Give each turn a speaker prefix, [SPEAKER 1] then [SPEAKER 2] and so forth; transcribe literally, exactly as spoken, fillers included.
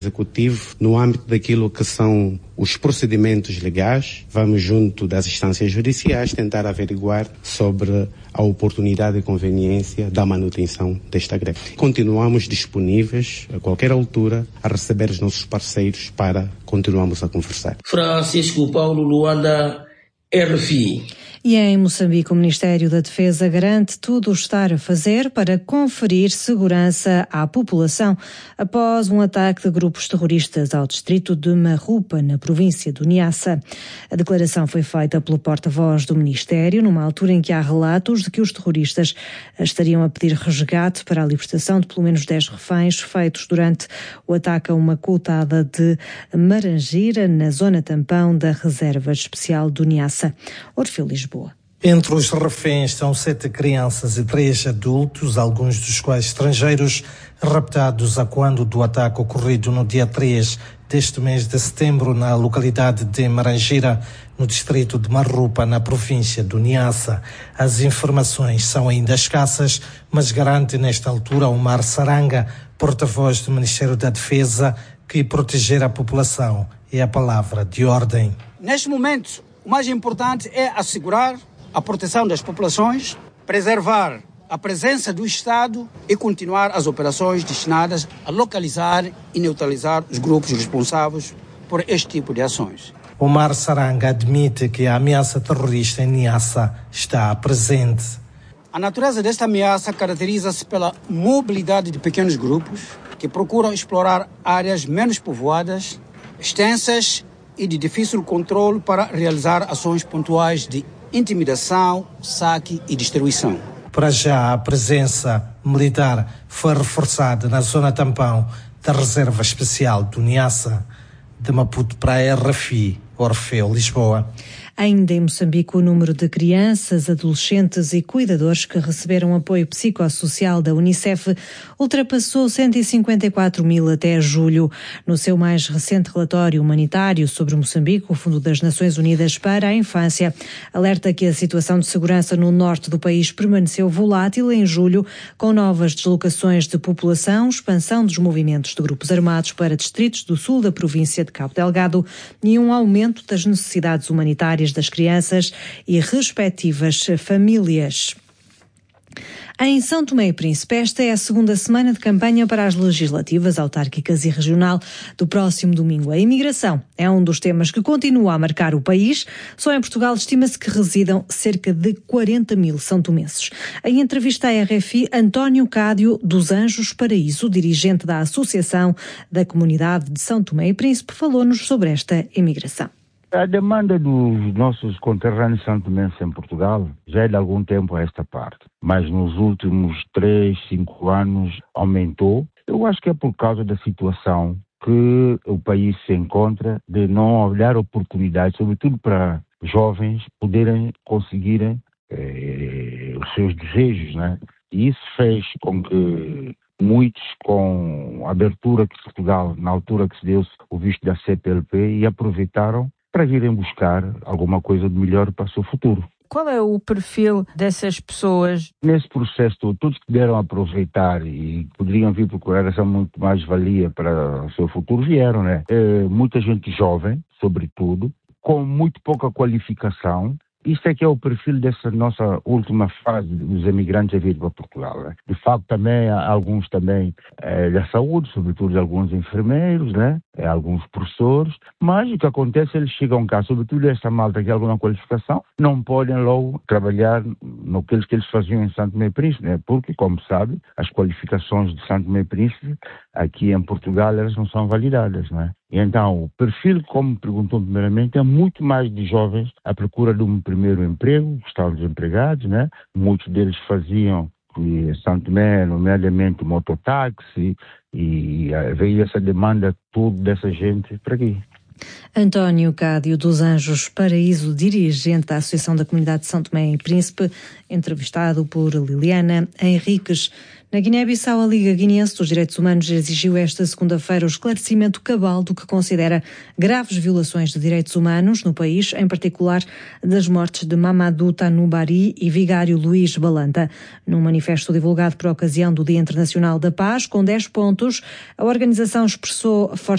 [SPEAKER 1] Executivo, no âmbito daquilo que são os procedimentos legais, vamos junto das instâncias judiciais tentar averiguar sobre a oportunidade e conveniência da manutenção desta greve. Continuamos disponíveis a qualquer altura a receber os nossos parceiros para continuarmos a conversar.
[SPEAKER 2] Francisco Paulo Luanda, R F I.
[SPEAKER 3] E em Moçambique, o Ministério da Defesa garante tudo o estar a fazer para conferir segurança à população após um ataque de grupos terroristas ao distrito de Marrupa, na província do Niassa. A declaração foi feita pelo porta-voz do Ministério, numa altura em que há relatos de que os terroristas estariam a pedir resgate para a libertação de pelo menos dez reféns feitos durante o ataque a uma coutada de Marangira, na zona tampão da Reserva Especial do Niassa. Orfeu Lisboa.
[SPEAKER 4] Entre os reféns estão sete crianças e três adultos, alguns dos quais estrangeiros, raptados a quando do ataque ocorrido no dia três deste mês de setembro na localidade de Marangira, no distrito de Marrupa, na província do Niassa. As informações são ainda escassas, mas garante nesta altura Omar Saranga, porta-voz do Ministério da Defesa, que proteger a população é a palavra de ordem.
[SPEAKER 5] Neste momento, o mais importante é assegurar a proteção das populações, preservar a presença do Estado e continuar as operações destinadas a localizar e neutralizar os grupos responsáveis por este tipo de ações.
[SPEAKER 4] Omar Saranga admite que a ameaça terrorista em Niassa está presente.
[SPEAKER 5] A natureza desta ameaça caracteriza-se pela mobilidade de pequenos grupos que procuram explorar áreas menos povoadas, extensas e de difícil controle para realizar ações pontuais de intimidação, saque e destruição.
[SPEAKER 4] Para já, a presença militar foi reforçada na zona tampão da Reserva Especial do Niassa. De Maputo para a R F I, Orfeu, Lisboa.
[SPEAKER 3] Ainda em Moçambique, o número de crianças, adolescentes e cuidadores que receberam apoio psicossocial da Unicef ultrapassou cento e cinquenta e quatro mil até julho. No seu mais recente relatório humanitário sobre Moçambique, o Fundo das Nações Unidas para a Infância alerta que a situação de segurança no norte do país permaneceu volátil em julho, com novas deslocações de população, expansão dos movimentos de grupos armados para distritos do sul da província de Cabo Delgado e um aumento das necessidades humanitárias das crianças e respectivas famílias. Em São Tomé e Príncipe, esta é a segunda semana de campanha para as legislativas, autárquicas e regional do próximo domingo. A imigração é um dos temas que continua a marcar o país. Só em Portugal estima-se que residam cerca de quarenta mil são-tomenses. Em entrevista à R F I, António Cádio dos Anjos Paraíso, dirigente da Associação da Comunidade de São Tomé e Príncipe, falou-nos sobre esta imigração.
[SPEAKER 6] A demanda dos nossos conterrâneos santomenses em Portugal já é de algum tempo a esta parte, mas nos últimos três, cinco anos aumentou. Eu acho que é por causa da situação que o país se encontra de não olhar oportunidades, sobretudo para jovens poderem conseguirem eh, os seus desejos, né? E isso fez com que muitos, com a abertura que Portugal, na altura que se deu o visto da C P L P, e aproveitaram para virem buscar alguma coisa de melhor para o seu futuro.
[SPEAKER 7] Qual é o perfil dessas pessoas?
[SPEAKER 6] Nesse processo, todos que puderam aproveitar e poderiam vir procurar essa muito mais valia para o seu futuro, vieram, né? É, muita gente jovem, sobretudo, com muito pouca qualificação. Isto é que é o perfil dessa nossa última fase dos emigrantes a vir para Portugal, né? De facto, também há alguns também é, da saúde, sobretudo alguns enfermeiros, né? É, alguns professores, mas o que acontece, eles chegam cá, sobretudo esta malta que tem alguma qualificação, não podem logo trabalhar no que eles, que eles faziam em São Tomé e Príncipe, né? Porque, como sabe, as qualificações de São Tomé e Príncipe aqui em Portugal, elas não são validadas, né? E então, o perfil, como perguntou primeiramente, é muito mais de jovens à procura de um primeiro emprego, estavam desempregados, né? Muitos deles faziam em São Tomé, nomeadamente mototáxi, e veio essa demanda toda dessa gente para aqui.
[SPEAKER 3] António Cádio dos Anjos Paraíso, dirigente da Associação da Comunidade de São Tomé e Príncipe, entrevistado por Liliana Henriques. Na Guiné-Bissau, a Liga Guineense dos Direitos Humanos exigiu esta segunda-feira o esclarecimento cabal do que considera graves violações de direitos humanos no país, em particular das mortes de Mamadou Tanubari e vigário Luís Balanta. Num manifesto divulgado por ocasião do Dia Internacional da Paz, com dez pontos, a organização expressou forte